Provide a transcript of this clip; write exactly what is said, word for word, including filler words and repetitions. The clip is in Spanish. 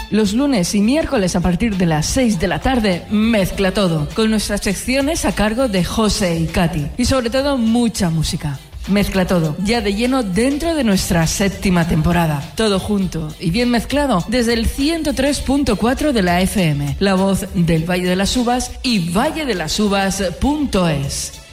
Los lunes y miércoles a partir de las seis de la tarde, Mezcla Todo, con nuestras secciones a cargo de José y Katy. Y sobre todo, mucha música. Mezcla Todo, ya de lleno dentro de nuestra séptima temporada. Todo junto y bien mezclado desde el ciento tres punto cuatro de la F M. La voz del Valle de las Uvas y valledelasuvas punto es.